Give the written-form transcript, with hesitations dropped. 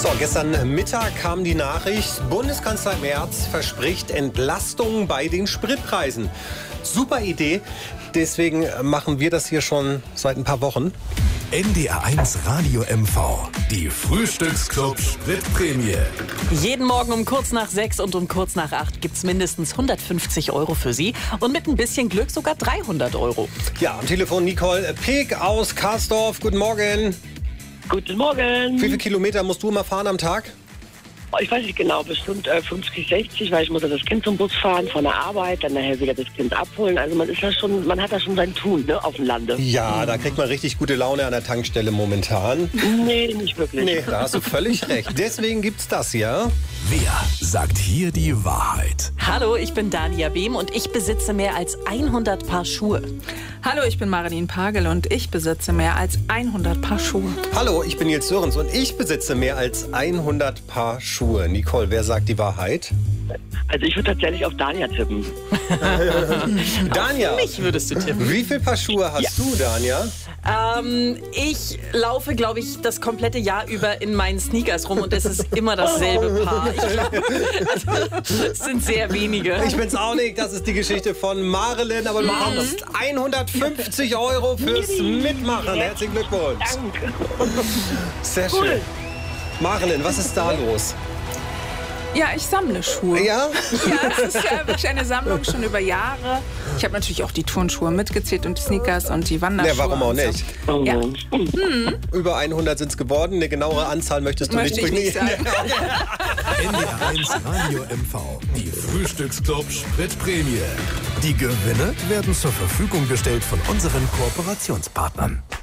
So, gestern Mittag kam die Nachricht, Bundeskanzler Merz verspricht Entlastung bei den Spritpreisen. Super Idee, deswegen machen wir das hier schon seit ein paar Wochen. NDR1 Radio MV, die Frühstücksclub Spritprämie. Jeden Morgen um kurz nach 6 und um kurz nach 8 gibt's mindestens 150 € für Sie und mit ein bisschen Glück sogar 300 €. Ja, am Telefon Nicole Peek aus Karsdorf. Guten Morgen. Guten Morgen. Wie viele Kilometer musst du immer fahren am Tag? Ich weiß nicht genau, bestimmt 50, 60, weil ich muss ja das Kind zum Bus fahren, von der Arbeit, dann nachher wieder das Kind abholen. Also man hat da schon sein Tun, ne, auf dem Lande. Ja, da kriegt man richtig gute Laune an der Tankstelle momentan. Nee, nicht wirklich. Nee, da hast du völlig recht. Deswegen gibt's das, ja? Wer sagt hier die Wahrheit? Hallo, ich bin Dania Behm und ich besitze mehr als 100 Paar Schuhe. Hallo, ich bin Marilyn Pagel und ich besitze mehr als 100 Paar Schuhe. Hallo, ich bin Nils Sörens und ich besitze mehr als 100 Paar Schuhe. Nicole, wer sagt die Wahrheit? Also ich würde tatsächlich auf Dania tippen. Dania, Mich würdest du tippen. wie viele Paar Schuhe hast du, Dania? Ich laufe, glaube ich, das komplette Jahr über in meinen Sneakers rum und es ist immer dasselbe Paar. Ich glaube, es sind sehr wenige. Ich bin's auch nicht, das ist die Geschichte von Marilyn, aber du bekommst 150 € fürs Mitmachen. Herzlichen Glückwunsch. Danke. Sehr schön. Marilyn, was ist da los? Ja, ich sammle Schuhe. Ja? Ja, es ist ja wirklich eine Sammlung schon über Jahre. Ich habe natürlich auch die Turnschuhe mitgezählt und die Sneakers und die Wanderschuhe. Ja, warum auch und so. nicht? Oh, Ja. Über 100 sind's geworden. Eine genauere Anzahl möchtest du Möchte ich nicht nicht bringen. sagen. NDR1 Radio MV, die Frühstücksclub Spritprämie. Die Gewinne werden zur Verfügung gestellt von unseren Kooperationspartnern.